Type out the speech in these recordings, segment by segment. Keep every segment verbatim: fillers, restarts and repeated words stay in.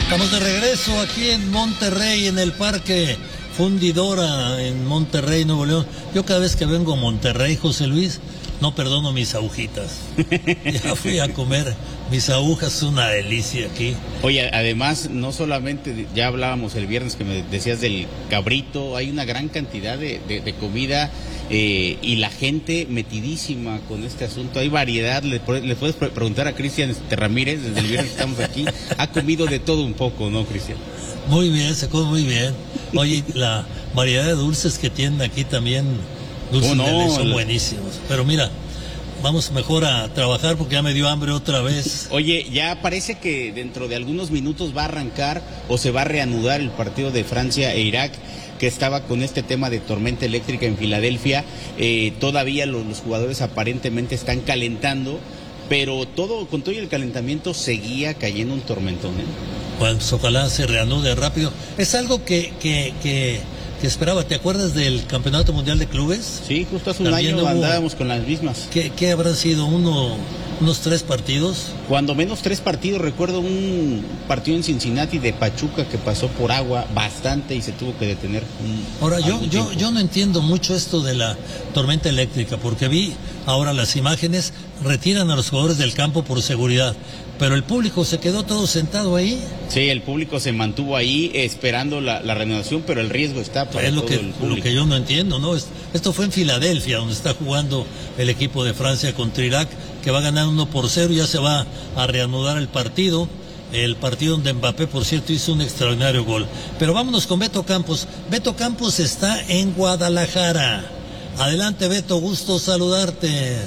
Estamos de regreso aquí en Monterrey, en el Parque Fundidora, en Monterrey, Nuevo León. Yo cada vez que vengo a Monterrey, José Luis, no perdono mis agujitas. Ya fui a comer mis agujas, es una delicia aquí. Oye, además, no solamente, ya hablábamos el viernes que me decías del cabrito, hay una gran cantidad de, de, de comida eh, y la gente metidísima con este asunto. Hay variedad, le, le puedes preguntar a Cristian Ramírez, desde el viernes que estamos aquí, ha comido de todo un poco, ¿no, Cristian? Muy bien, se come muy bien. Oye, la variedad de dulces que tienen aquí también, dulces oh, no, de leche son la... buenísimos. Pero mira, vamos mejor a trabajar porque ya me dio hambre otra vez. Oye, ya parece que dentro de algunos minutos va a arrancar o se va a reanudar el partido de Francia e Irak, que estaba con este tema de tormenta eléctrica en Filadelfia. Eh, todavía los, los jugadores aparentemente están calentando, pero todo con todo el calentamiento seguía cayendo un tormentón, ¿eh? Bueno, pues ojalá se reanude rápido. Es algo que, que, que, que esperaba. ¿Te acuerdas del Campeonato Mundial de Clubes? Sí, justo hace un También año hubo... andábamos con las mismas. ¿Qué, qué habrán sido? ¿Uno, unos tres partidos? Cuando menos tres partidos. Recuerdo un partido en Cincinnati de Pachuca que pasó por agua bastante y se tuvo que detener. Un, ahora, yo, yo, yo no entiendo mucho esto de la tormenta eléctrica, porque vi ahora las imágenes, retiran a los jugadores del campo por seguridad. Pero el público se quedó todo sentado ahí. Sí, el público se mantuvo ahí esperando la, la reanudación, pero el riesgo está para es lo todo que, el público. Lo que yo no entiendo, ¿no? Esto fue en Filadelfia, donde está jugando el equipo de Francia contra Irak, que va a ganar uno por cero, ya se va a reanudar el partido. El partido donde Mbappé, por cierto, hizo un extraordinario gol. Pero vámonos con Beto Campos. Beto Campos está en Guadalajara. Adelante, Beto, gusto saludarte.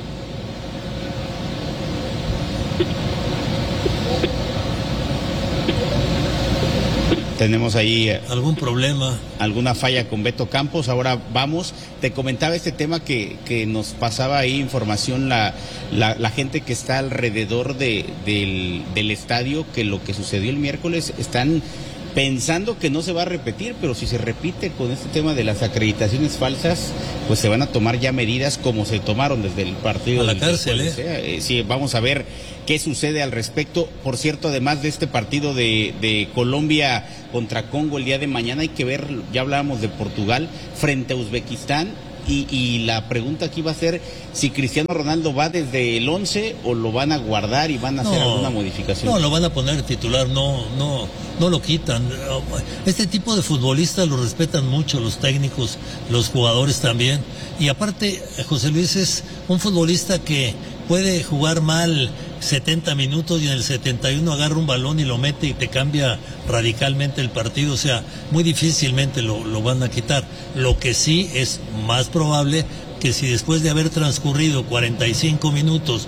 Tenemos ahí algún problema, alguna falla con Beto Campos. Ahora vamos, te comentaba este tema que, que nos pasaba ahí información la, la, la gente que está alrededor de, del, del estadio, que lo que sucedió el miércoles están pensando que no se va a repetir, pero si se repite con este tema de las acreditaciones falsas, pues se van a tomar ya medidas como se tomaron desde el partido. A la cárcel, ¿eh? ¿eh? Sí, vamos a ver qué sucede al respecto. Por cierto, además de este partido de, de Colombia contra Congo el día de mañana, hay que ver, ya hablábamos de Portugal frente a Uzbekistán. Y, y la pregunta aquí va a ser si Cristiano Ronaldo va desde el once o lo van a guardar y van a hacer no, alguna modificación. No, lo van a poner titular, no, no, no lo quitan. Este tipo de futbolistas lo respetan mucho los técnicos, los jugadores también. Y aparte, José Luis es un futbolista que puede jugar mal setenta minutos y en el setenta y uno agarra un balón y lo mete y te cambia radicalmente el partido. O sea, muy difícilmente lo, lo van a quitar. Lo que sí es más probable que si después de haber transcurrido cuarenta y cinco minutos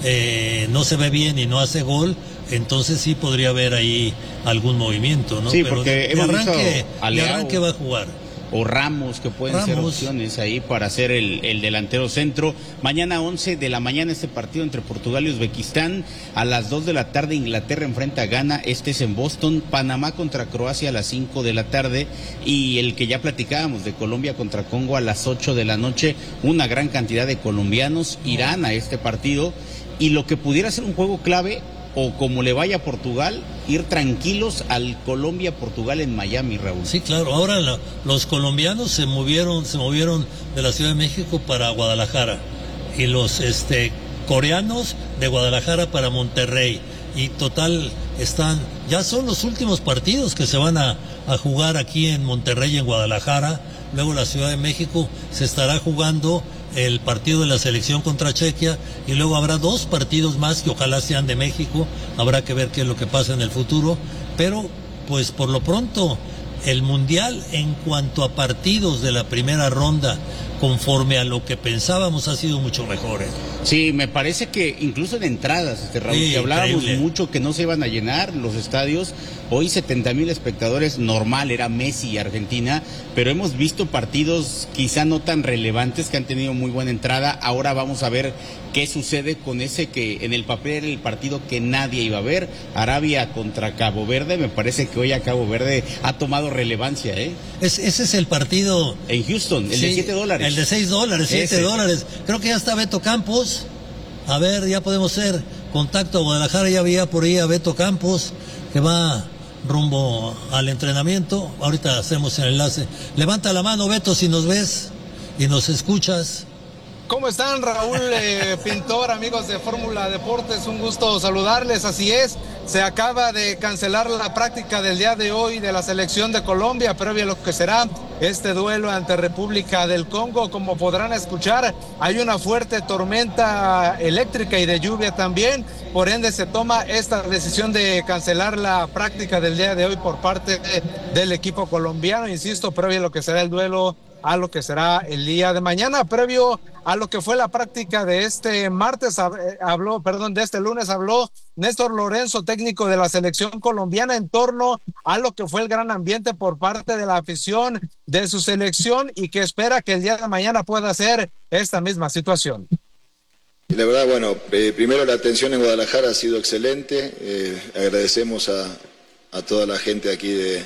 eh, no se ve bien y no hace gol, entonces sí podría haber ahí algún movimiento, ¿no? Sí, pero porque de, de arranque, de arranque va a jugar. O Ramos, que pueden Ramos. ser opciones ahí para ser el, el delantero centro. Mañana once de la mañana este partido entre Portugal y Uzbekistán. A las dos de la tarde Inglaterra enfrenta a Ghana, este es en Boston. Panamá contra Croacia a las cinco de la tarde. Y el que ya platicábamos de Colombia contra Congo a las ocho de la noche. Una gran cantidad de colombianos irán a este partido. Y lo que pudiera ser un juego clave, o como le vaya a Portugal, ir tranquilos al Colombia-Portugal en Miami, Raúl. Sí, claro. Ahora la, los colombianos se movieron, se movieron de la Ciudad de México para Guadalajara y los este coreanos de Guadalajara para Monterrey. Y total están, ya son los últimos partidos que se van a, a jugar aquí en Monterrey y en Guadalajara. Luego la Ciudad de México se estará jugando el partido de la selección contra Chequia y luego habrá dos partidos más que ojalá sean de México. Habrá que ver qué es lo que pasa en el futuro, pero pues por lo pronto el Mundial en cuanto a partidos de la primera ronda, conforme a lo que pensábamos, ha sido mucho mejor, ¿eh? Sí, me parece que incluso en entradas, este Raúl, sí, que hablábamos increíble. mucho que no se iban a llenar los estadios, hoy setenta mil espectadores, normal, era Messi y Argentina, pero hemos visto partidos quizá no tan relevantes que han tenido muy buena entrada. Ahora vamos a ver qué sucede con ese que en el papel era el partido que nadie iba a ver, Arabia contra Cabo Verde. Me parece que hoy a Cabo Verde ha tomado relevancia, ¿eh? Es, ese es el partido en Houston, el sí, de siete dólares. El de seis dólares, siete dólares. Creo que ya está Beto Campos. A ver, ya podemos hacer contacto a Guadalajara. Ya había por ahí a Beto Campos, que va rumbo al entrenamiento. Ahorita hacemos el enlace. Levanta la mano, Beto, si nos ves y nos escuchas. ¿Cómo están, Raúl eh, Pintor, amigos de Fórmula Deportes? Un gusto saludarles. Así es, se acaba de cancelar la práctica del día de hoy de la selección de Colombia, previo a lo que será este duelo ante República del Congo. Como podrán escuchar, hay una fuerte tormenta eléctrica y de lluvia también, por ende se toma esta decisión de cancelar la práctica del día de hoy por parte de, del equipo colombiano, insisto, previo a lo que será el duelo, a lo que será el día de mañana, previo a lo que fue la práctica de este martes, habló, perdón, de este lunes, habló Néstor Lorenzo, técnico de la selección colombiana, en torno a lo que fue el gran ambiente por parte de la afición de su selección y que espera que el día de mañana pueda ser esta misma situación. La verdad, bueno, eh, primero la atención en Guadalajara ha sido excelente, eh, agradecemos a, a toda la gente aquí de,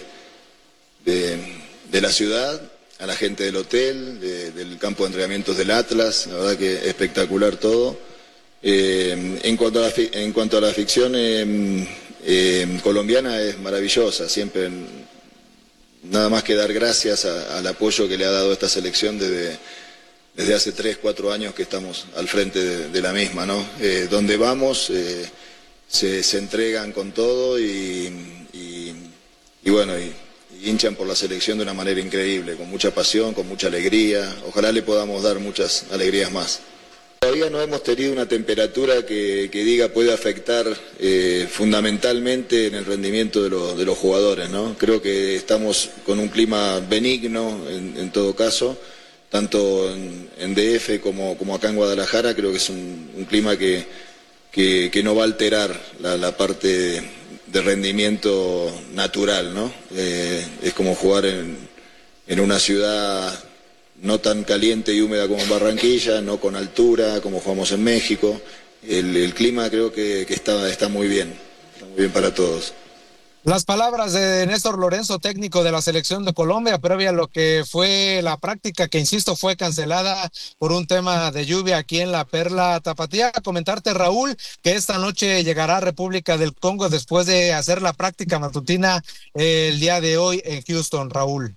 de, de la ciudad, a la gente del hotel, de, del campo de entrenamientos del Atlas, la verdad que espectacular todo. Eh, en, cuanto a la, en cuanto a la ficción eh, eh, colombiana es maravillosa, siempre nada más que dar gracias a, al apoyo que le ha dado esta selección desde, desde hace tres, cuatro años que estamos al frente de, de la misma, ¿no? Eh, donde vamos eh, se, se entregan con todo y, y, y bueno, y, hinchan por la selección de una manera increíble, con mucha pasión, con mucha alegría. Ojalá le podamos dar muchas alegrías más. Todavía no hemos tenido una temperatura que, que diga puede afectar eh, fundamentalmente en el rendimiento de, lo, de los jugadores, ¿no? Creo que estamos con un clima benigno en, en todo caso, tanto en, en D F como, como acá en Guadalajara. Creo que es un, un clima que, que, que no va a alterar la, la parte de rendimiento natural, ¿no? Eh, es como jugar en, en una ciudad no tan caliente y húmeda como Barranquilla, no con altura, como jugamos en México. El, el clima creo que, que está, está muy bien, está muy bien para todos. Las palabras de Néstor Lorenzo, técnico de la selección de Colombia, previa a lo que fue la práctica, que insisto fue cancelada por un tema de lluvia aquí en la Perla Tapatía. Comentarte, Raúl, que esta noche llegará a República del Congo después de hacer la práctica matutina eh, el día de hoy en Houston, Raúl.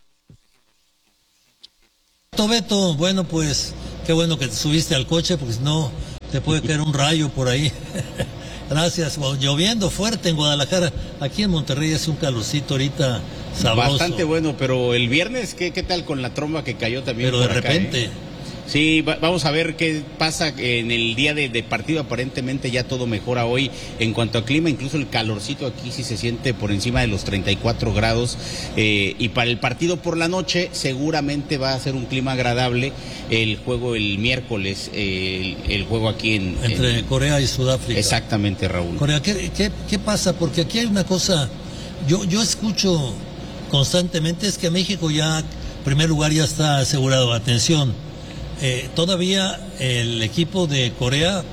Beto, bueno, pues qué bueno que te subiste al coche, porque si no te puede caer un rayo por ahí. Gracias. Bueno, lloviendo fuerte en Guadalajara. Aquí en Monterrey hace un calorcito ahorita sabroso. Bastante bueno, pero el viernes, ¿qué, qué tal con la tromba que cayó también? Pero de por acá, repente. ¿eh? Sí, va, vamos a ver qué pasa en el día de, de partido. Aparentemente ya todo mejora hoy en cuanto a clima, incluso el calorcito aquí sí se siente por encima de los treinta y cuatro grados, eh, y para el partido por la noche seguramente va a ser un clima agradable el juego el miércoles, eh, el, el juego aquí en... Entre en... Corea y Sudáfrica. Exactamente, Raúl. Corea, ¿qué, qué, qué pasa? Porque aquí hay una cosa, yo, yo escucho constantemente, es que México ya, en primer lugar, ya está asegurado. Atención. Eh, todavía el equipo de Corea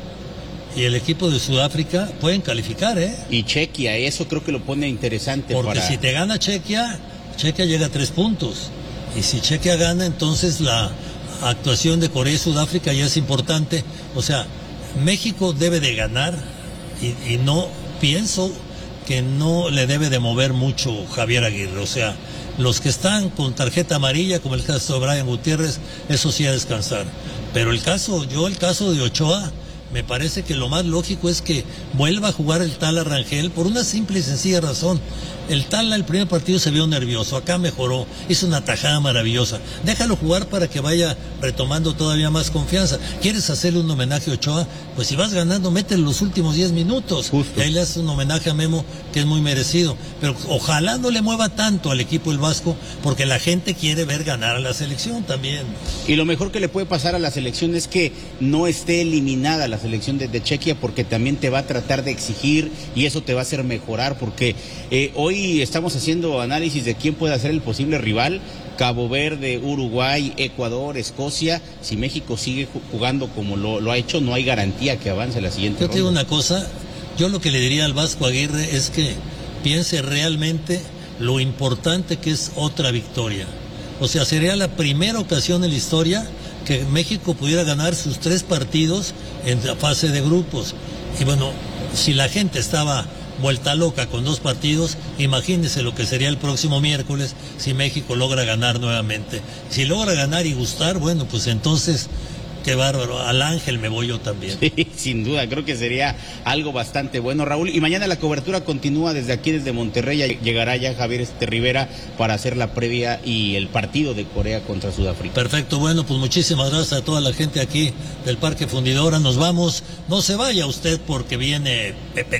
y el equipo de Sudáfrica pueden calificar, ¿eh? Y Chequia, eso creo que lo pone interesante. Porque para... si te gana Chequia, Chequia llega a tres puntos. Y si Chequia gana, entonces la actuación de Corea y Sudáfrica ya es importante. O sea, México debe de ganar y, y no pienso que no le debe de mover mucho Javier Aguirre. O sea, los que están con tarjeta amarilla, como el caso de Brian Gutiérrez, eso sí a descansar. Pero el caso, yo el caso de Ochoa, me parece que lo más lógico es que vuelva a jugar el Tala Rangel por una simple y sencilla razón. El Tala el primer partido se vio nervioso, acá mejoró, hizo una tajada maravillosa. Déjalo jugar para que vaya retomando todavía más confianza. ¿Quieres hacerle un homenaje a Ochoa? Pues si vas ganando, métele los últimos diez minutos. Justo. Y ahí le haces un homenaje a Memo, que es muy merecido. Pero ojalá no le mueva tanto al equipo del Vasco, porque la gente quiere ver ganar a la selección también. Y lo mejor que le puede pasar a la selección es que no esté eliminada la selección de, de Chequia, porque también te va a tratar de exigir y eso te va a hacer mejorar, porque eh, hoy estamos haciendo análisis de quién puede ser el posible rival. Cabo Verde, Uruguay, Ecuador, Escocia. Si México sigue jugando como lo, lo ha hecho, no hay garantía que avance la siguiente Yo ronda. te digo una cosa, yo lo que le diría al Vasco Aguirre es que piense realmente lo importante que es otra victoria. O sea, sería la primera ocasión en la historia que México pudiera ganar sus tres partidos en la fase de grupos. Y bueno, si la gente estaba vuelta loca con dos partidos, imagínese lo que sería el próximo miércoles si México logra ganar nuevamente. Si logra ganar y gustar, bueno, pues entonces... Qué bárbaro, al Ángel me voy yo también. Sí, sin duda, creo que sería algo bastante bueno, Raúl. Y mañana la cobertura continúa desde aquí, desde Monterrey. Llegará ya Javier este Rivera para hacer la previa y el partido de Corea contra Sudáfrica. Perfecto, bueno, pues muchísimas gracias a toda la gente aquí del Parque Fundidora. Nos vamos, no se vaya usted porque viene Pepe